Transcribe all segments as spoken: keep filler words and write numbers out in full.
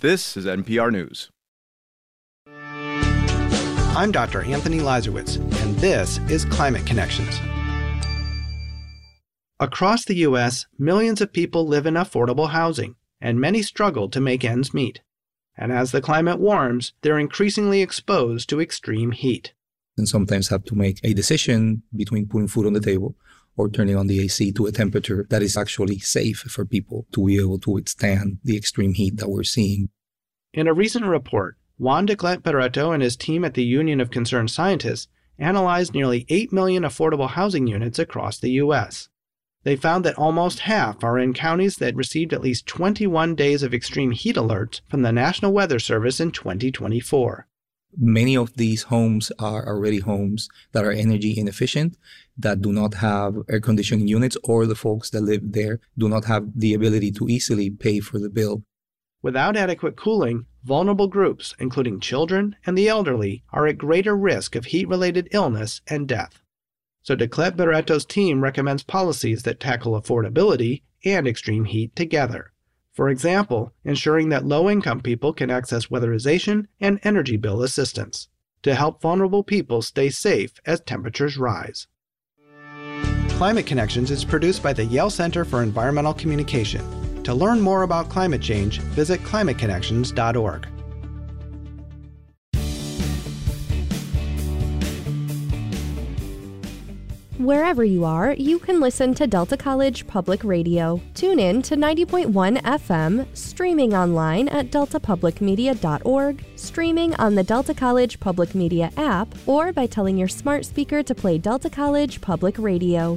This is N P R News. I'm Doctor Anthony Lazarowitz, and this is Climate Connections. Across the U S, millions of people live in affordable housing, and many struggle to make ends meet. And as the climate warms, they're increasingly exposed to extreme heat. And sometimes have to make a decision between putting food on the table or turning on the A C to a temperature that is actually safe for people to be able to withstand the extreme heat that we're seeing. In a recent report, Juan de Clet Barreto and his team at the Union of Concerned Scientists analyzed nearly eight million affordable housing units across the U S. They found that almost half are in counties that received at least twenty-one days of extreme heat alerts from the National Weather Service in twenty twenty-four. Many of these homes are already homes that are energy inefficient, that do not have air conditioning units, or the folks that live there do not have the ability to easily pay for the bill. Without adequate cooling, vulnerable groups, including children and the elderly, are at greater risk of heat-related illness and death. So de Clet Barreto's team recommends policies that tackle affordability and extreme heat together. For example, ensuring that low-income people can access weatherization and energy bill assistance to help vulnerable people stay safe as temperatures rise. Climate Connections is produced by the Yale Center for Environmental Communication. To learn more about climate change, visit climate connections dot org. Wherever you are, you can listen to Delta College Public Radio. Tune in to ninety point one F M, streaming online at delta public media dot org, streaming on the Delta College Public Media app, or by telling your smart speaker to play Delta College Public Radio.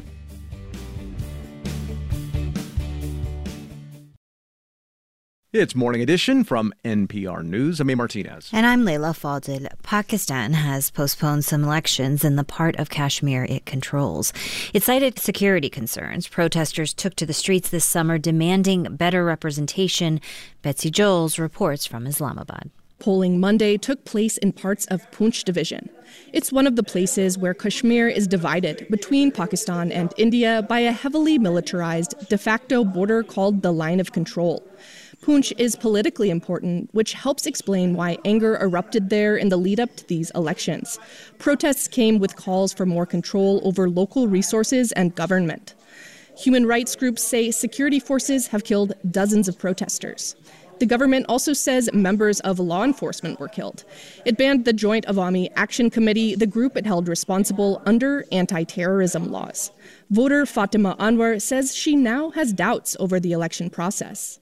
It's Morning Edition from N P R News. I'm A. Martinez. And I'm Layla Fadil. Pakistan has postponed some elections in the part of Kashmir it controls. It cited security concerns. Protesters took to the streets this summer demanding better representation. Betsy Joels reports from Islamabad. Polling Monday took place in parts of Poonch division. It's one of the places where Kashmir is divided between Pakistan and India by a heavily militarized de facto border called the Line of Control. Poonch is politically important, which helps explain why anger erupted there in the lead up to these elections. Protests came with calls for more control over local resources and government. Human rights groups say security forces have killed dozens of protesters. The government also says members of law enforcement were killed. It banned the Joint Awami Action Committee, the group it held responsible under anti-terrorism laws. Voter Fatima Anwar says she now has doubts over the election process.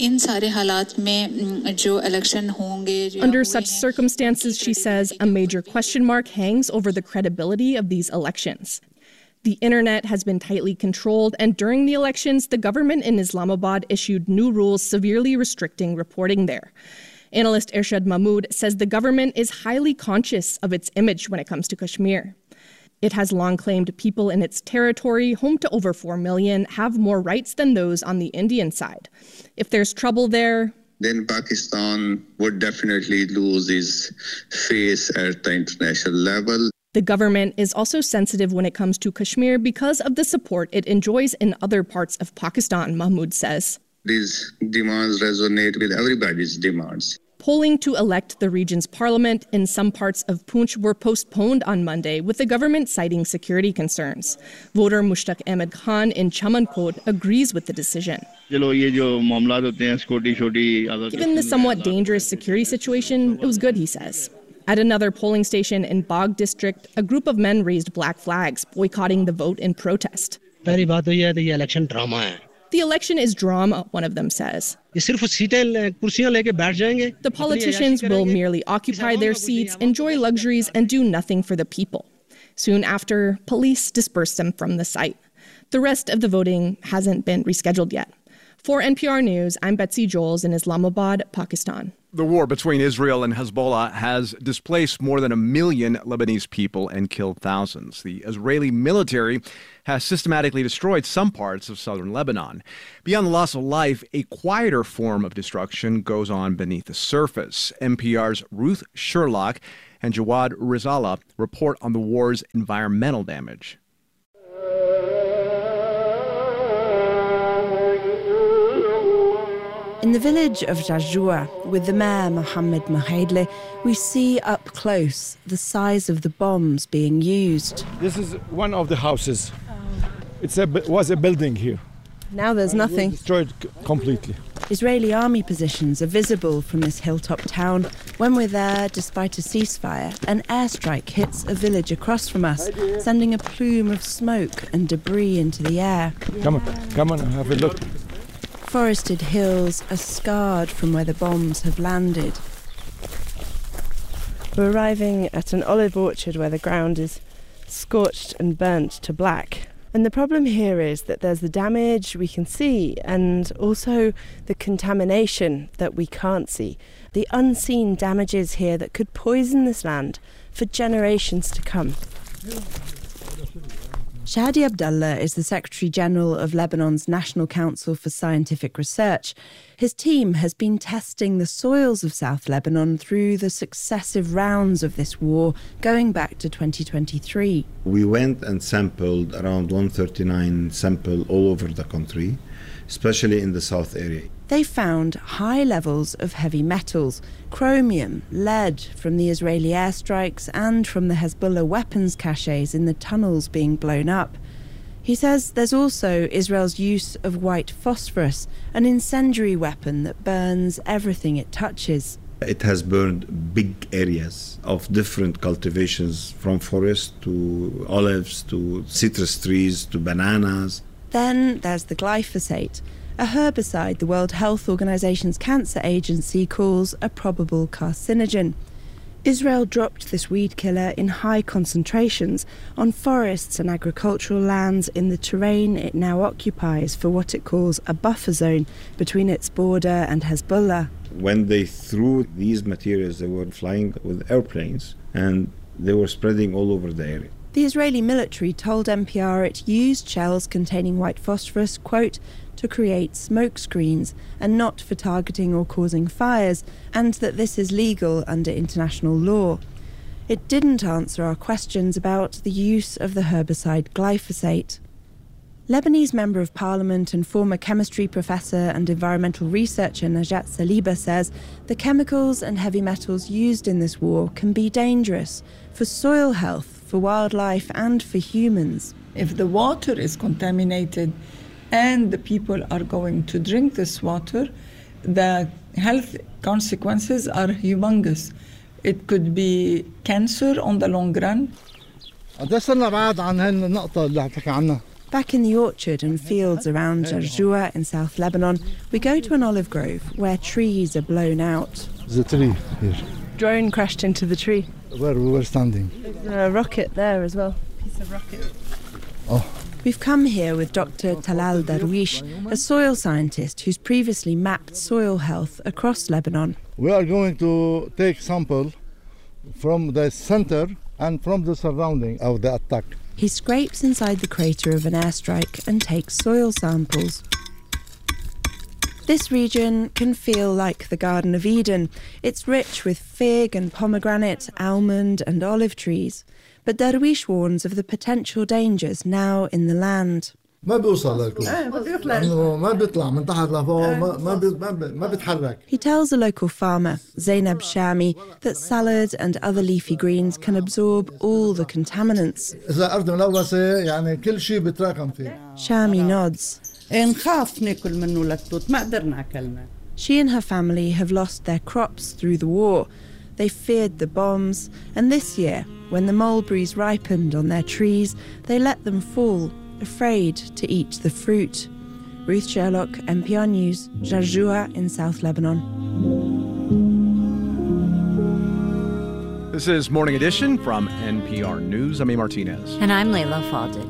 Under such circumstances, she says, a major question mark hangs over the credibility of these elections. The internet has been tightly controlled, and during the elections, the government in Islamabad issued new rules severely restricting reporting there. Analyst Irshad Mahmood says the government is highly conscious of its image when it comes to Kashmir. It has long claimed people in its territory, home to over four million, have more rights than those on the Indian side. If there's trouble there, then Pakistan would definitely lose its face at the international level. The government is also sensitive when it comes to Kashmir because of the support it enjoys in other parts of Pakistan, Mahmood says. These demands resonate with everybody's demands. Polling to elect the region's parliament in some parts of Poonch were postponed on Monday, with the government citing security concerns. Voter Mushtaq Ahmed Khan in Chamankot agrees with the decision. Given the somewhat dangerous security situation, it was good, he says. At another polling station in Bagh district, a group of men raised black flags, boycotting the vote in protest. The election is drama, one of them says. The politicians will merely occupy their seats, enjoy luxuries, and do nothing for the people. Soon after, police dispersed them from the site. The rest of the voting hasn't been rescheduled yet. For N P R News, I'm Betsy Joels in Islamabad, Pakistan. The war between Israel and Hezbollah has displaced more than a million Lebanese people and killed thousands. The Israeli military has systematically destroyed some parts of southern Lebanon. Beyond the loss of life, a quieter form of destruction goes on beneath the surface. N P R's Ruth Sherlock and Jawad Rizala report on the war's environmental damage. In the village of Jarjoua, with the mayor Mohamed Mohaidle, we see up close the size of the bombs being used. This is one of the houses. It was a building here. Now there's nothing. It was destroyed c- completely. Israeli army positions are visible from this hilltop town. When we're there, despite a ceasefire, an airstrike hits a village across from us, sending a plume of smoke and debris into the air. Come on, come on, have a look. Forested hills are scarred from where the bombs have landed. We're arriving at an olive orchard where the ground is scorched and burnt to black. And the problem here is that there's the damage we can see and also the contamination that we can't see. The unseen damages here that could poison this land for generations to come. Shadi Abdallah is the Secretary General of Lebanon's National Council for Scientific Research. His team has been testing the soils of South Lebanon through the successive rounds of this war, going back to twenty twenty-three. We went and sampled around one hundred thirty-nine samples all over the country, especially in the south area. They found high levels of heavy metals, chromium, lead from the Israeli airstrikes and from the Hezbollah weapons caches in the tunnels being blown up. He says there's also Israel's use of white phosphorus, an incendiary weapon that burns everything it touches. It has burned big areas of different cultivations, from forest to olives to citrus trees to bananas. Then there's the glyphosate, a herbicide the World Health Organization's cancer agency calls a probable carcinogen. Israel dropped this weed killer in high concentrations on forests and agricultural lands in the terrain it now occupies for what it calls a buffer zone between its border and Hezbollah. When they threw these materials, they were flying with airplanes and they were spreading all over the area. The Israeli military told N P R it used shells containing white phosphorus, quote, to create smoke screens and not for targeting or causing fires, and that this is legal under international law. It didn't answer our questions about the use of the herbicide glyphosate. Lebanese Member of Parliament and former chemistry professor and environmental researcher Najat Saliba says the chemicals and heavy metals used in this war can be dangerous for soil health, for wildlife and for humans. If the water is contaminated and the people are going to drink this water, the health consequences are humongous. It could be cancer on the long run. Back in the orchard and fields around Jarjoua in South Lebanon, we go to an olive grove where trees are blown out. There's a tree here. Drone crashed into the tree. Where we were standing. There's a rocket there as well. Piece of rocket. Oh. We've come here with Doctor Talal Darwish, a soil scientist who's previously mapped soil health across Lebanon. We are going to take sample from the center and from the surrounding of the attack. He scrapes inside the crater of an airstrike and takes soil samples. This region can feel like the Garden of Eden. It's rich with fig and pomegranate, almond and olive trees. But Darwish warns of the potential dangers now in the land. He tells a local farmer, Zainab Shami, that salad and other leafy greens can absorb all the contaminants. Shami nods. She and her family have lost their crops through the war. They feared the bombs, and this year, when the mulberries ripened on their trees, they let them fall, afraid to eat the fruit. Ruth Sherlock, N P R News, Jarjoua in South Lebanon. This is Morning Edition from N P R News. I'm A. Martinez. And I'm Layla Fadil.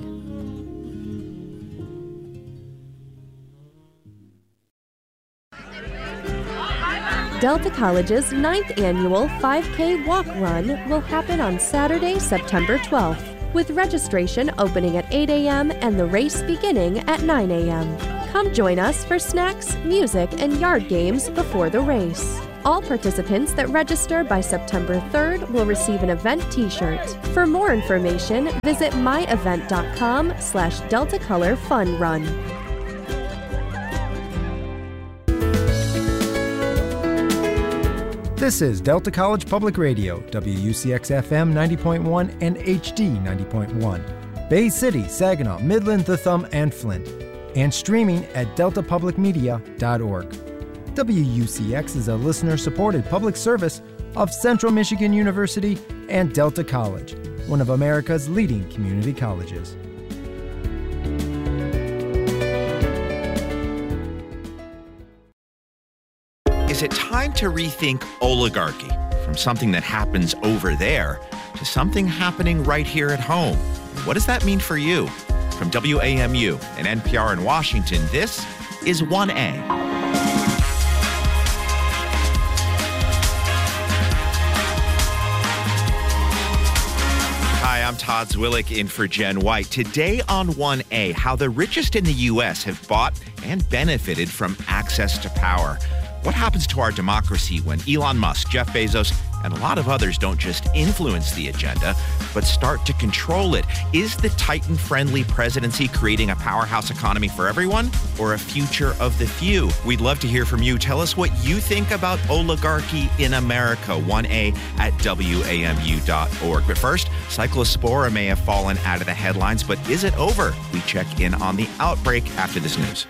Delta College's ninth annual five K Walk Run will happen on Saturday, September twelfth, with registration opening at eight a.m. and the race beginning at nine a.m. Come join us for snacks, music, and yard games before the race. All participants that register by September third will receive an event t-shirt. For more information, visit myevent.com slash Delta Color Fun Run. This is Delta College Public Radio, W U C X F M ninety point one and H D ninety point one. Bay City, Saginaw, Midland, The Thumb, and Flint. And streaming at delta public media dot org. W U C X is a listener-supported public service of Central Michigan University and Delta College, one of America's leading community colleges. Is it time to rethink oligarchy from something that happens over there to something happening right here at home? What does that mean for you? From W A M U and N P R in Washington, this is one A. Hi, I'm Todd Zwillich in for Jen White. Today on one A, how the richest in the U S have bought and benefited from access to power. What happens to our democracy when Elon Musk, Jeff Bezos, and a lot of others don't just influence the agenda, but start to control it? Is the Titan-friendly presidency creating a powerhouse economy for everyone, or a future of the few? We'd love to hear from you. Tell us what you think about oligarchy in America. one A at W A M U dot org. But first, Cyclospora may have fallen out of the headlines, but is it over? We check in on the outbreak after this news.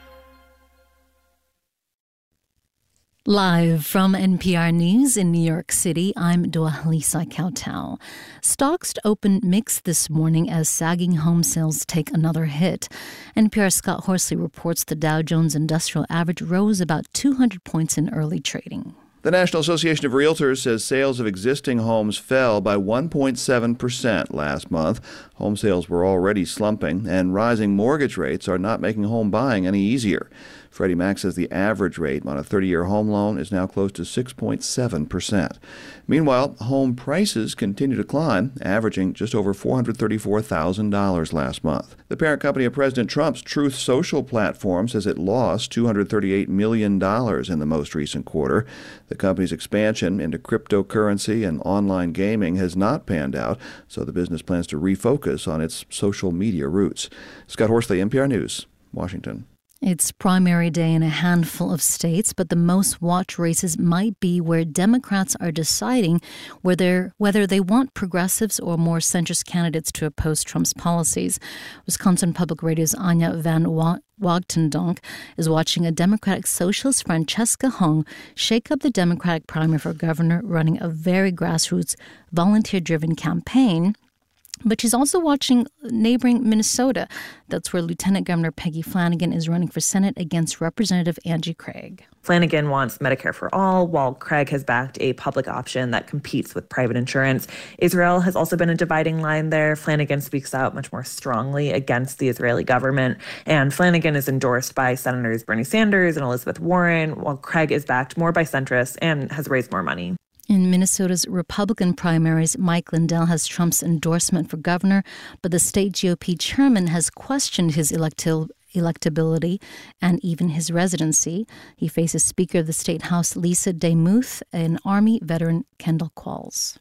Live from N P R News in New York City, I'm Dua-Lisa Kowtow. Stocks opened mixed this morning as sagging home sales take another hit. N P R's Scott Horsley reports the Dow Jones Industrial Average rose about two hundred points in early trading. The National Association of Realtors says sales of existing homes fell by one point seven percent last month. Home sales were already slumping, and rising mortgage rates are not making home buying any easier. Freddie Mac says the average rate on a thirty-year home loan is now close to six point seven percent. Meanwhile, home prices continue to climb, averaging just over four hundred thirty-four thousand dollars last month. The parent company of President Trump's Truth Social platform says it lost two hundred thirty-eight million dollars in the most recent quarter. The company's expansion into cryptocurrency and online gaming has not panned out, so the business plans to refocus on its social media roots. Scott Horsley, N P R News, Washington. It's primary day in a handful of states, but the most watched races might be where Democrats are deciding whether whether they want progressives or more centrist candidates to oppose Trump's policies. Wisconsin Public Radio's Anya Van Wagtendonk is watching a Democratic socialist, Francesca Hong, shake up the Democratic primary for governor, running a very grassroots, volunteer-driven campaign. But she's also watching neighboring Minnesota. That's where Lieutenant Governor Peggy Flanagan is running for Senate against Representative Angie Craig. Flanagan wants Medicare for all, while Craig has backed a public option that competes with private insurance. Israel has also been a dividing line there. Flanagan speaks out much more strongly against the Israeli government. And Flanagan is endorsed by Senators Bernie Sanders and Elizabeth Warren, while Craig is backed more by centrists and has raised more money. In Minnesota's Republican primaries, Mike Lindell has Trump's endorsement for governor, but the state G O P chairman has questioned his electil- electability and even his residency. He faces Speaker of the State House Lisa DeMuth and Army veteran Kendall Qualls.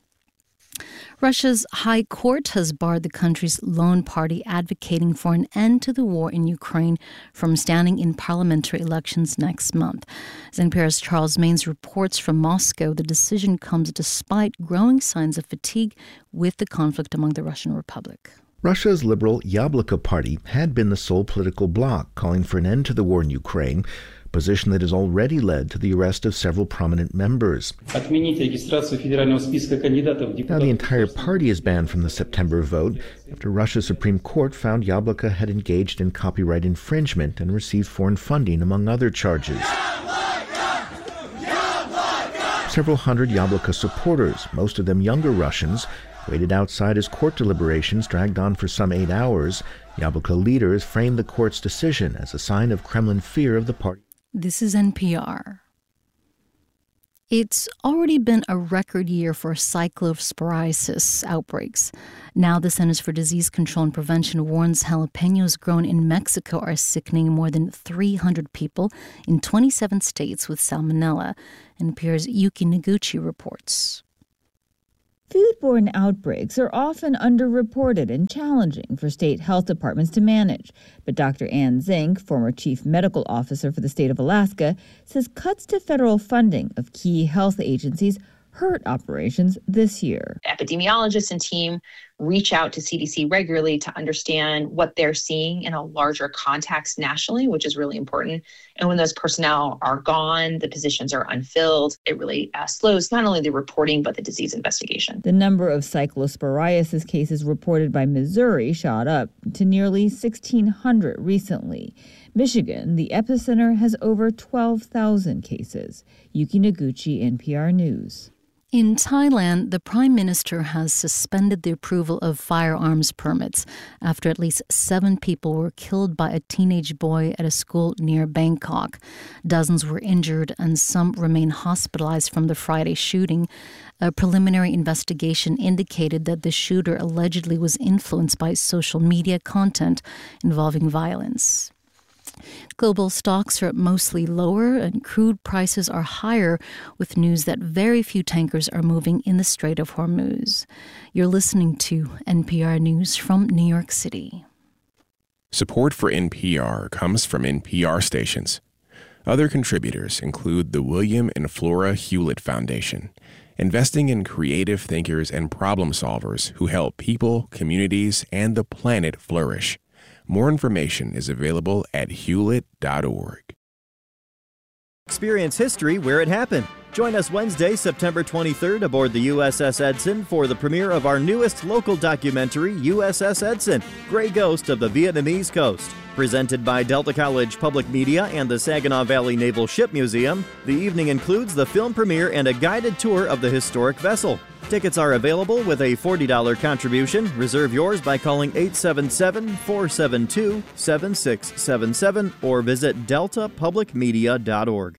Russia's high court has barred the country's lone party advocating for an end to the war in Ukraine from standing in parliamentary elections next month. As N P R's Charles Maines reports from Moscow, the decision comes despite growing signs of fatigue with the conflict among the Russian Republic. Russia's liberal Yabloko party had been the sole political bloc calling for an end to the war in Ukraine, a position that has already led to the arrest of several prominent members. Now the entire party is banned from the September vote after Russia's Supreme Court found Yabloko had engaged in copyright infringement and received foreign funding, among other charges. Several hundred Yabloko supporters, most of them younger Russians, waited outside as court deliberations dragged on for some eight hours. Yabloko leaders framed the court's decision as a sign of Kremlin fear of the party. This is N P R. It's already been a record year for cyclosporiasis outbreaks. Now the Centers for Disease Control and Prevention warns jalapenos grown in Mexico are sickening more than three hundred people in twenty-seven states with salmonella. N P R's Yuki Noguchi reports. Foodborne outbreaks are often underreported and challenging for state health departments to manage. But Doctor Ann Zink, former chief medical officer for the state of Alaska, says cuts to federal funding of key health agencies hurt operations this year. Epidemiologists and team reach out to C D C regularly to understand what they're seeing in a larger context nationally, which is really important. And when those personnel are gone, the positions are unfilled, it really uh, slows not only the reporting, but the disease investigation. The number of cyclosporiasis cases reported by Missouri shot up to nearly sixteen hundred recently. Michigan, the epicenter, has over twelve thousand cases. Yuki Noguchi, N P R News. In Thailand, the prime minister has suspended the approval of firearms permits after at least seven people were killed by a teenage boy at a school near Bangkok. Dozens were injured and some remain hospitalized from the Friday shooting. A preliminary investigation indicated that the shooter allegedly was influenced by social media content involving violence. Global stocks are mostly lower and crude prices are higher, with news that very few tankers are moving in the Strait of Hormuz. You're listening to N P R News from New York City. Support for N P R comes from N P R stations. Other contributors include the William and Flora Hewlett Foundation, investing in creative thinkers and problem solvers who help people, communities, and the planet flourish. More information is available at hewlett dot org. Experience history where it happened. Join us Wednesday, September twenty-third aboard the U S S Edson for the premiere of our newest local documentary, U S S Edson, Grey Ghost of the Vietnamese Coast. Presented by Delta College Public Media and the Saginaw Valley Naval Ship Museum, the evening includes the film premiere and a guided tour of the historic vessel. Tickets are available with a forty dollars contribution. Reserve yours by calling eight seven seven, four seven two, seven six seven seven or visit delta public media dot org.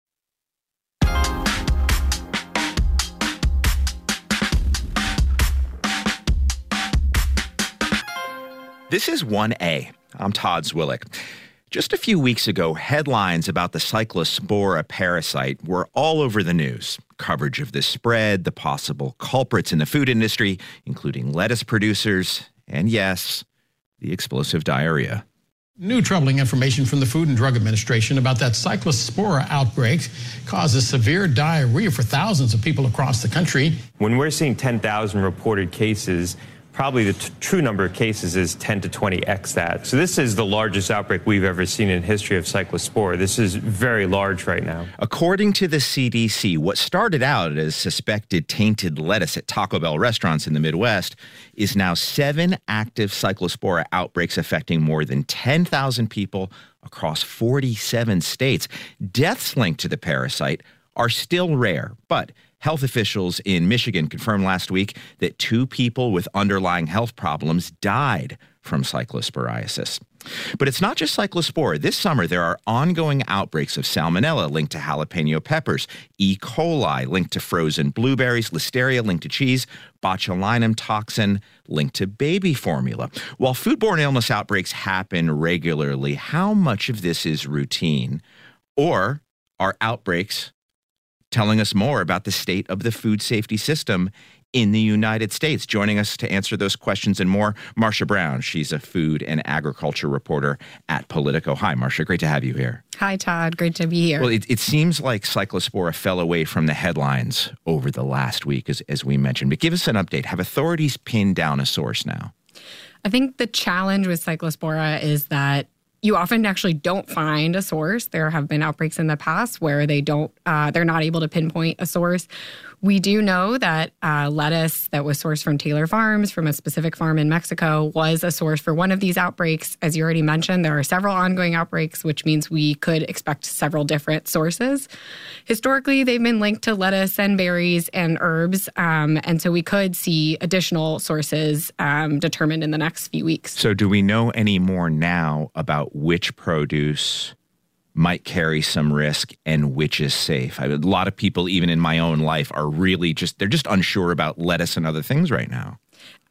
This is one A. I'm Todd Zwillick. Just a few weeks ago, headlines about the Cyclospora parasite were all over the news. Coverage of this spread, the possible culprits in the food industry, including lettuce producers, and yes, the explosive diarrhea. New troubling information from the Food and Drug Administration about that Cyclospora outbreak causes severe diarrhea for thousands of people across the country. When we're seeing ten thousand reported cases, probably the t- true number of cases is ten to twenty x that. So this is the largest outbreak we've ever seen in the history of Cyclospora. This is very large right now. According to the C D C, what started out as suspected tainted lettuce at Taco Bell restaurants in the Midwest is now seven active Cyclospora outbreaks affecting more than ten thousand people across forty-seven states. Deaths linked to the parasite are still rare, but health officials in Michigan confirmed last week that two people with underlying health problems died from cyclosporiasis. But it's not just Cyclospora. This summer, there are ongoing outbreaks of salmonella linked to jalapeno peppers, E. coli linked to frozen blueberries, listeria linked to cheese, botulinum toxin linked to baby formula. While foodborne illness outbreaks happen regularly, how much of this is routine? Or are outbreaks telling us more about the state of the food safety system in the United States? Joining us to answer those questions and more, Marcia Brown. She's a food and agriculture reporter at Politico. Hi, Marcia. Great to have you here. Hi, Todd. Great to be here. Well, it, it seems like Cyclospora fell away from the headlines over the last week, as, as we mentioned. But give us an update. Have authorities pinned down a source now? I think the challenge with Cyclospora is that you often actually don't find a source. There have been outbreaks in the past where they don't, uh, they're not able to pinpoint a source. We do know that uh, lettuce that was sourced from Taylor Farms, from a specific farm in Mexico, was a source for one of these outbreaks. As you already mentioned, there are several ongoing outbreaks, which means we could expect several different sources. Historically, they've been linked to lettuce and berries and herbs, um, and so we could see additional sources um, determined in the next few weeks. So do we know any more now about which produce might carry some risk and which is safe? I, a lot of people, even in my own life, are really just, they're just unsure about lettuce and other things right now.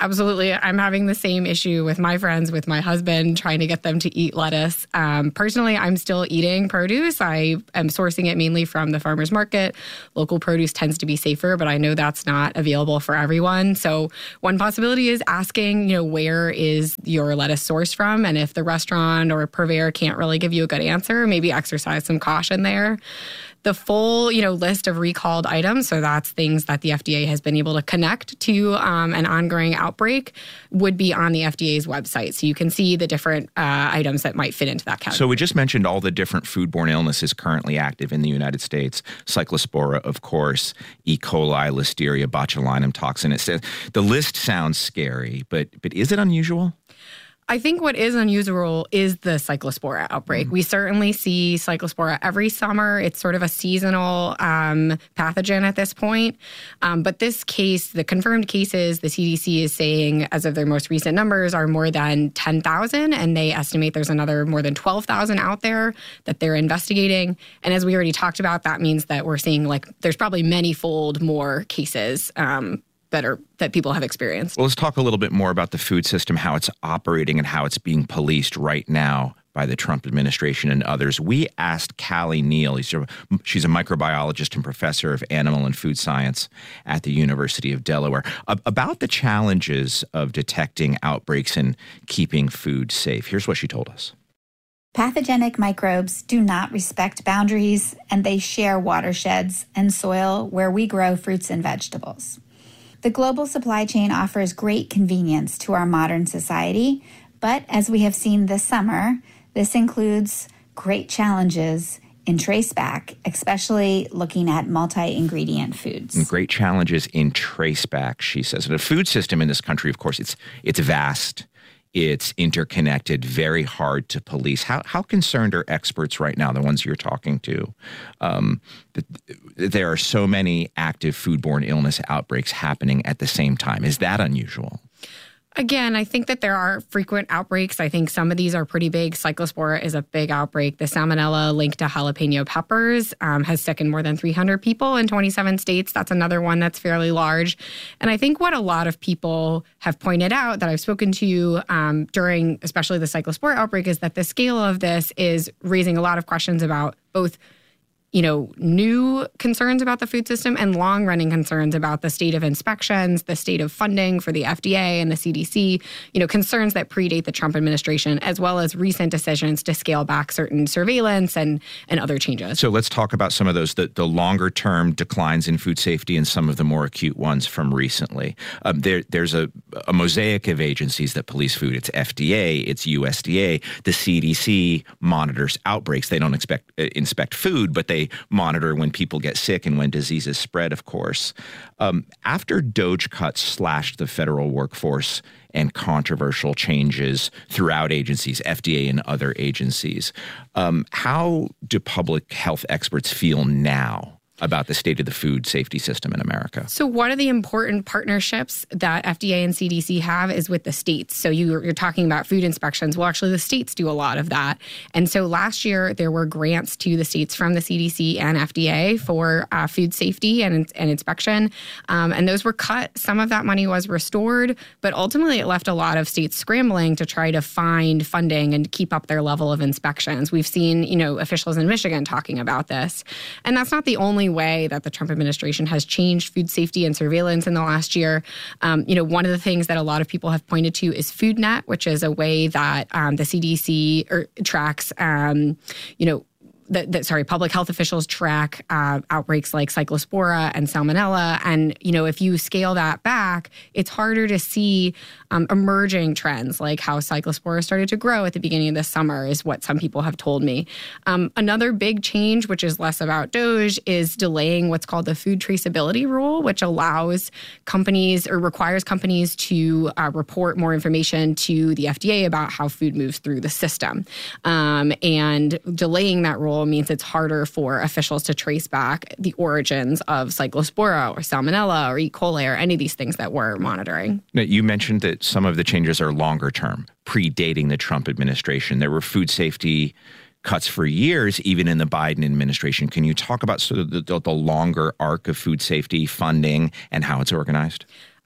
Absolutely. I'm having the same issue with my friends, with my husband, trying to get them to eat lettuce. Um, personally, I'm still eating produce. I am sourcing it mainly from the farmer's market. Local produce tends to be safer, but I know that's not available for everyone. So one possibility is asking, you know, where is your lettuce sourced from? And if the restaurant or purveyor can't really give you a good answer, maybe exercise some caution there. The full, you know, list of recalled items, so that's things that the F D A has been able to connect to um, an ongoing outbreak, would be on the F D A's website. So you can see the different uh, items that might fit into that category. So we just mentioned all the different foodborne illnesses currently active in the United States. Cyclospora, of course, E. coli, Listeria, botulinum toxin. It says, the list sounds scary, but but is it unusual? I think what is unusual is the Cyclospora outbreak. Mm-hmm. We certainly see Cyclospora every summer. It's sort of a seasonal um, pathogen at this point. Um, but this case, the confirmed cases, the C D C is saying, as of their most recent numbers, are more than ten thousand. And they estimate there's another more than twelve thousand out there that they're investigating. And as we already talked about, that means that we're seeing like there's probably many-fold more cases um that are that people have experienced. Well, let's talk a little bit more about the food system, how it's operating and how it's being policed right now by the Trump administration and others. We asked Callie Neal, she's a, she's a microbiologist and professor of animal and food science at the University of Delaware, about the challenges of detecting outbreaks and keeping food safe. Here's what she told us. Pathogenic microbes do not respect boundaries, and they share watersheds and soil where we grow fruits and vegetables. The global supply chain offers great convenience to our modern society, but as we have seen this summer, this includes great challenges in traceback, especially looking at multi-ingredient foods. And great challenges in traceback, she says. The food system in this country, of course, it's it's vast. It's interconnected, very hard to police. How how concerned are experts right now, the ones you're talking to, um, that there are so many active foodborne illness outbreaks happening at the same time? Is that unusual? Again, I think that there are frequent outbreaks. I think some of these are pretty big. Cyclospora is a big outbreak. The salmonella linked to jalapeno peppers um, has sickened more than three hundred people in twenty-seven states. That's another one that's fairly large. And I think what a lot of people have pointed out that I've spoken to um, during especially the Cyclospora outbreak is that the scale of this is raising a lot of questions about both you know, new concerns about the food system and long-running concerns about the state of inspections, the state of funding for the F D A and the C D C, you know, concerns that predate the Trump administration, as well as recent decisions to scale back certain surveillance and, and other changes. So let's talk about some of those, the, the longer-term declines in food safety and some of the more acute ones from recently. Um, there, there's a, a mosaic of agencies that police food. It's F D A, it's U S D A. The C D C monitors outbreaks. They don't expect, uh, inspect food, but they monitor when people get sick and when diseases spread, of course. Um, after DOGE cuts slashed the federal workforce and controversial changes throughout agencies, F D A and other agencies, um, how do public health experts feel now about the state of the food safety system in America? So one of the important partnerships that F D A and C D C have is with the states. So you, you're talking about food inspections. Well, actually, the states do a lot of that. And so last year, there were grants to the states from the C D C and F D A for uh, food safety and, and inspection. Um, and those were cut. Some of that money was restored, but ultimately it left a lot of states scrambling to try to find funding and keep up their level of inspections. We've seen, you know, officials in Michigan talking about this. And that's not the only way that the Trump administration has changed food safety and surveillance in the last year. Um, you know, one of the things that a lot of people have pointed to is FoodNet, which is a way that um, the C D C or tracks, um, you know, That, that, sorry, public health officials track uh, outbreaks like Cyclospora and Salmonella. And, you know, if you scale that back, it's harder to see um, emerging trends like how Cyclospora started to grow at the beginning of the summer is what some people have told me. Um, another big change, which is less about DOGE, is delaying what's called the food traceability rule, which allows companies or requires companies to uh, report more information to the F D A about how food moves through the system. Um, and delaying that rule means it's harder for officials to trace back the origins of Cyclospora or Salmonella or E. coli or any of these things that we're monitoring. Now, you mentioned that some of the changes are longer term, predating the Trump administration. There were food safety cuts for years, even in the Biden administration. Can you talk about sort of the, the longer arc of food safety funding and how it's organized?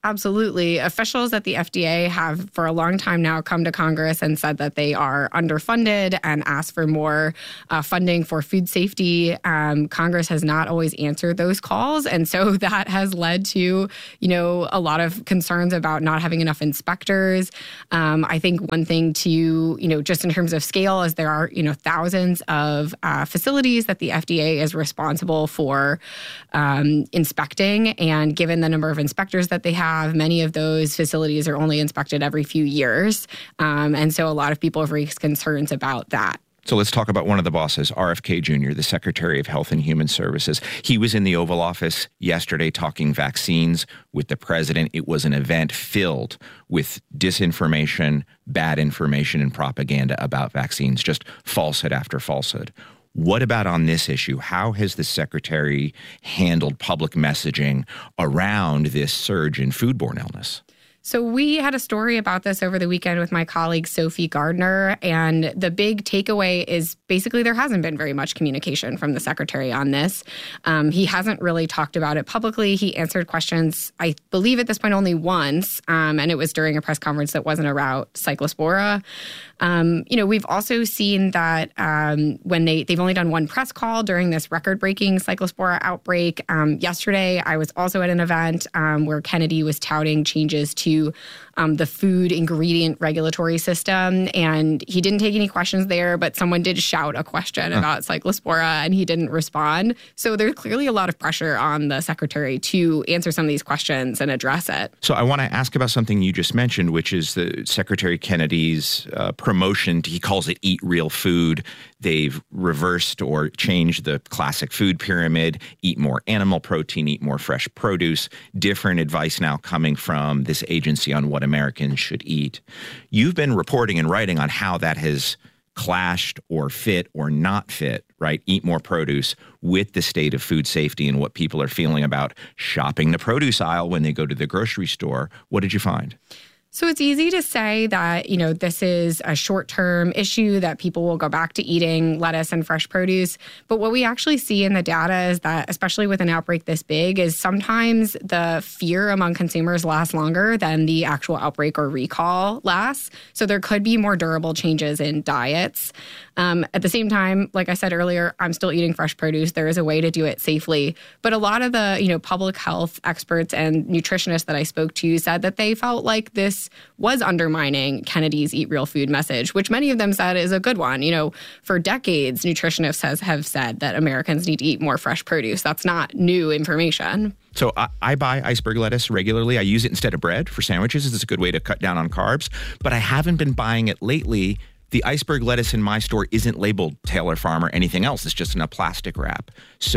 Absolutely. Officials at the F D A have for a long time now come to Congress and said that they are underfunded and asked for more uh, funding for food safety. Um, Congress has not always answered those calls. And so that has led to, you know, a lot of concerns about not having enough inspectors. Um, I think one thing to, you know, just in terms of scale is there are, you know, thousands of uh, facilities that the F D A is responsible for um, inspecting. And given the number of inspectors that they have, many of those facilities are only inspected every few years. Um, and so a lot of people have raised concerns about that. So let's talk about one of the bosses, R F K Junior, the Secretary of Health and Human Services. He was in the Oval Office yesterday talking vaccines with the president. It was an event filled with disinformation, bad information, and propaganda about vaccines, just falsehood after falsehood. What about on this issue? How has the secretary handled public messaging around this surge in foodborne illness? So we had a story about this over the weekend with my colleague Sophie Gardner, and the big takeaway is basically there hasn't been very much communication from the secretary on this. Um, he hasn't really talked about it publicly. He answered questions, I believe at this point only once, um, and it was during a press conference that wasn't around Cyclospora. Um, you know, we've also seen that um, when they, they've only done one press call during this record-breaking Cyclospora outbreak. Um, yesterday, I was also at an event um, where Kennedy was touting changes to um, the food ingredient regulatory system, and he didn't take any questions there, but someone did shout a question huh. about Cyclospora, and he didn't respond. So there's clearly a lot of pressure on the secretary to answer some of these questions and address it. So I want to ask about something you just mentioned, which is the Secretary Kennedy's uh, promotion to, he calls it Eat Real Food. They've reversed or changed the classic food pyramid, eat more animal protein, eat more fresh produce, different advice now coming from this agency on what Americans should eat. You've been reporting and writing on how that has clashed or fit or not fit, right? Eat more produce with the state of food safety and what people are feeling about shopping the produce aisle when they go to the grocery store. What did you find? So it's easy to say that, you know, this is a short-term issue, that people will go back to eating lettuce and fresh produce. But what we actually see in the data is that, especially with an outbreak this big, is sometimes the fear among consumers lasts longer than the actual outbreak or recall lasts. So there could be more durable changes in diets. Um, at the same time, like I said earlier, I'm still eating fresh produce. There is a way to do it safely. But a lot of the, you know, public health experts and nutritionists that I spoke to said that they felt like this was undermining Kennedy's Eat Real Food message, which many of them said is a good one. You know, for decades, nutritionists has, have said that Americans need to eat more fresh produce. That's not new information. So I, I buy iceberg lettuce regularly. I use it instead of bread for sandwiches. It's a good way to cut down on carbs. But I haven't been buying it lately. The iceberg lettuce in my store isn't labeled Taylor Farm or anything else. It's just in a plastic wrap.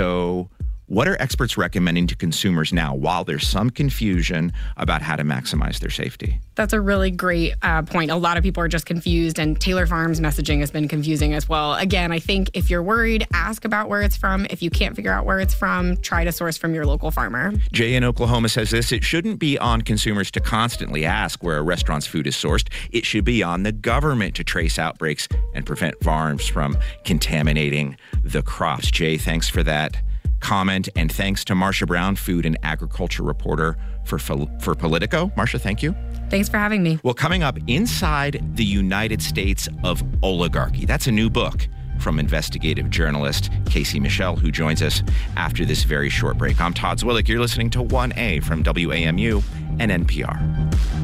So what are experts recommending to consumers now while there's some confusion about how to maximize their safety? That's a really great uh, point. A lot of people are just confused, and Taylor Farm's messaging has been confusing as well. Again, I think if you're worried, ask about where it's from. If you can't figure out where it's from, try to source from your local farmer. Jay in Oklahoma says this: it shouldn't be on consumers to constantly ask where a restaurant's food is sourced. It should be on the government to trace outbreaks and prevent farms from contaminating the crops. Jay, thanks for that comment, and thanks to Marcia Brown, food and agriculture reporter for for Politico. Marcia, thank you. Thanks for having me. Well, coming up, Inside the United States of Oligarchy. That's a new book from investigative journalist Casey Michel, who joins us after this very short break. I'm Todd Zwillich. You're listening to one A from W A M U and N P R.